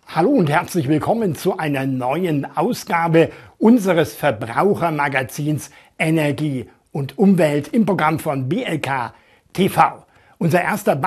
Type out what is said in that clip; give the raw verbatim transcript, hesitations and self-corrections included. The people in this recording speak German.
Hallo und herzlich willkommen zu einer neuen Ausgabe unseres Verbrauchermagazins Energie und Umwelt im Programm von B L K T V. Unser erster